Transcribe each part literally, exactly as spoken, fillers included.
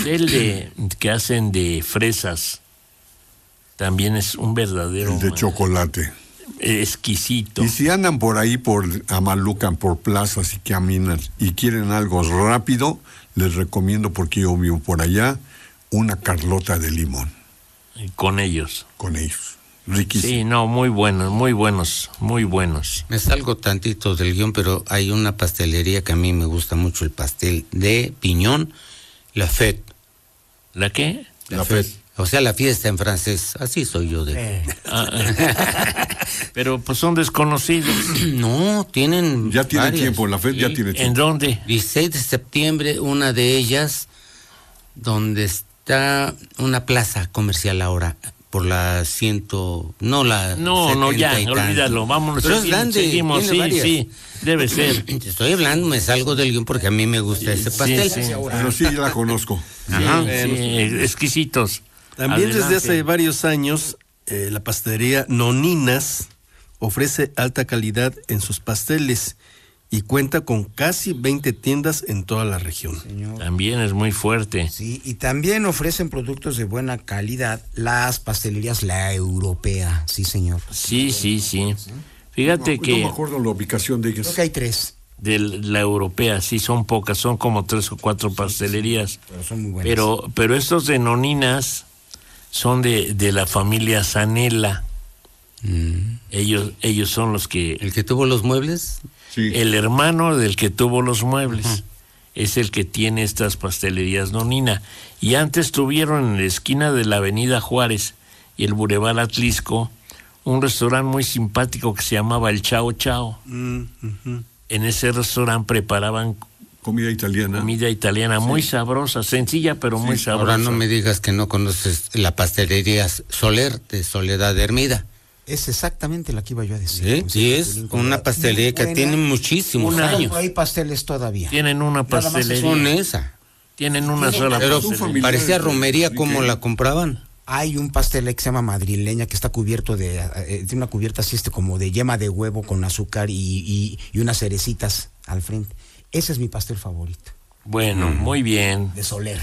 El de que hacen de fresas también es un verdadero... El de chocolate. Exquisito. Y si andan por ahí, por Amalucan, por plazas y caminan y quieren algo rápido, les recomiendo, porque yo vivo por allá, una Carlota de limón. Con ellos. Con ellos. Riquísimo. Sí, no, muy buenos, muy buenos, muy buenos. Me salgo tantito del guión, pero hay una pastelería que a mí me gusta mucho, el pastel de piñón, La Fête. ¿La qué? La, la Fête. O sea, la fiesta en francés, así soy yo de... Eh. Ah, pero pues son desconocidos. No, tienen Ya tiene varias. tiempo, la Fête ya tiene tiempo. ¿En dónde? dieciséis de septiembre, una de ellas, donde está una plaza comercial ahora, por la ciento... No, la... No, no, ya, olvídalo, vámonos. Pero es grande, seguimos, tiene sí, varias. sí, debe ser. Estoy hablando, me salgo del guión porque a mí me gusta ese pastel. Sí, sí. Pero sí, ya la conozco. Ajá, sí, exquisitos. También Adelante. desde hace varios años, eh, la pastelería Noninas ofrece alta calidad en sus pasteles y cuenta con casi veinte tiendas en toda la región. Señor. También es muy fuerte. Sí, y también ofrecen productos de buena calidad las pastelerías La Europea, sí, señor. Sí, sí, sí. Fíjate No, que... no me acuerdo la ubicación de ellas. Creo que hay tres. De la Europea, sí, son pocas, son como tres o cuatro pastelerías. Pero son muy buenas. Pero, pero estos de Noninas son de, de la familia Zanella. Mm. Ellos, ellos son los que... ¿El que tuvo los muebles? Sí. El hermano del que tuvo los muebles. Ajá. Es el que tiene estas pastelerías Nonina. Y antes tuvieron en la esquina de la Avenida Juárez y el Boulevard Atlisco un restaurante muy simpático que se llamaba el Chao Chao. Mm, uh-huh. En ese restaurante preparaban Comida italiana. comida italiana muy sabrosa, sencilla pero muy Sí, sabrosa. Ahora no me digas que no conoces la pastelería Soler de Soledad Hermida. Es exactamente la que iba yo a decir. Sí, Con sí, ese es pastelín con una la- pastelería muy que buena. tiene muchísimos Una- años. Hay pasteles todavía. Tienen una Nada más es pastelería. Son esa. Tienen una sola Pero Son pastelería. familiares parecía de- romería de como que- la compraban. Hay un pastel que se llama madrileña que está cubierto de, eh, tiene una cubierta así este como de yema de huevo con azúcar y, y, y unas cerecitas al frente. Ese es mi pastel favorito, Bueno, muy bien, de Soler.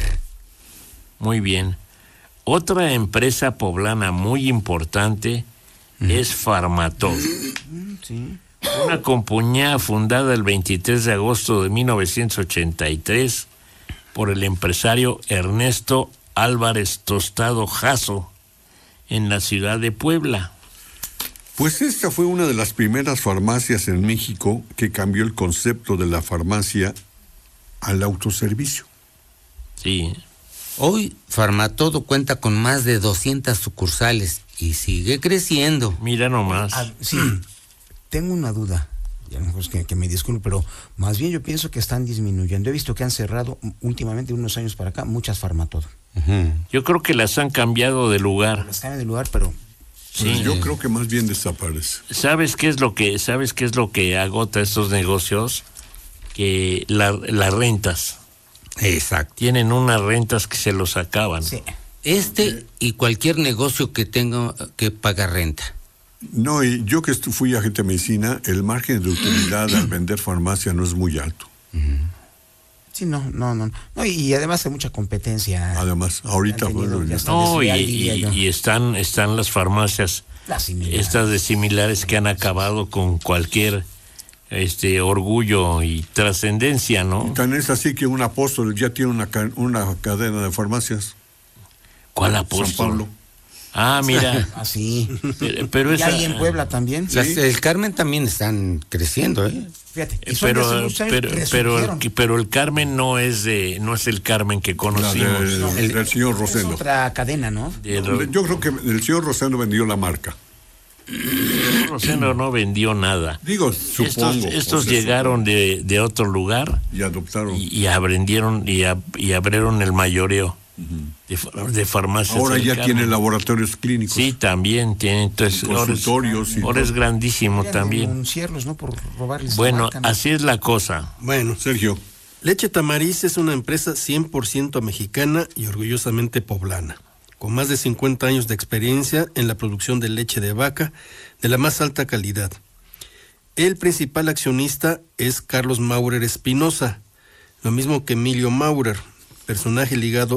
muy bien. Otra empresa poblana muy importante es Farmatodo. Sí. Una compañía fundada el veintitrés de agosto de mil novecientos ochenta y tres por el empresario Ernesto Álvarez Tostado Jasso en la ciudad de Puebla. Pues esta fue una de las primeras farmacias en México que cambió el concepto de la farmacia al autoservicio. Sí, Hoy Farmatodo cuenta con más de doscientas sucursales y sigue creciendo. mira nomás. Ah, sí, tengo una duda. Ya no es que, que me disculpe, pero más bien yo pienso que están disminuyendo. He visto que han cerrado últimamente, unos años para acá, muchas Farmatodo. Ujú. Yo creo que las han cambiado de lugar. Las cambian de lugar, pero Pues Sí. yo creo que más bien desaparece. ¿Sabes qué es lo que sabes qué es lo que agota estos negocios? Que la- las rentas. Exacto. Tienen unas rentas que se los acaban. sí. Este y cualquier negocio que tenga que pagar renta. No, y yo que estu- fui agente de medicina, el margen de utilidad al vender farmacia no es muy alto. Sí, no, no, no. no y, y además hay mucha competencia. Además, ahorita Han tenido bueno, ya ya- hasta No, y, desleal, diría y- yo. y están están las farmacias Las similares. estas de similares que han acabado con cualquier este orgullo y trascendencia, ¿no? Tan es así que un apóstol ya tiene una, ca- una cadena de farmacias. ¿Cuál San apóstol? Pablo. Ah, mira, Ah, sí. pero, pero Y esa, ahí en Puebla también. Las, el Carmen también están creciendo, ¿eh? Fíjate. Y son de hace pero muchos años, pero pero resurgieron. el, pero el Carmen no es de no es el Carmen que La conocimos. del, no. del señor Es Rosendo. otra cadena, ¿no? De Ro- Yo creo que el señor Rosendo vendió la marca. Rosendo no vendió nada. Digo, Estos, supongo. estos o sea, llegaron de, de otro lugar Y adoptaron. y, y aprendieron y, ab- y abrieron el mayoreo de, fa- de farmacias. Ahora del ya Carmen. tiene laboratorios clínicos. Sí, también tiene. Entonces, ahora es- Consultorios y ahora es todo. grandísimo Querían también. denunciarlos, ¿no? Por robarles la Bueno, marca, ¿no? así es la cosa. Bueno, Sergio, Leche Tamariz es una empresa cien por ciento mexicana y orgullosamente poblana, con más de cincuenta años de experiencia en la producción de leche de vaca de la más alta calidad. El principal accionista es Carlos Maurer Espinosa, lo mismo que Emilio Maurer, personaje ligado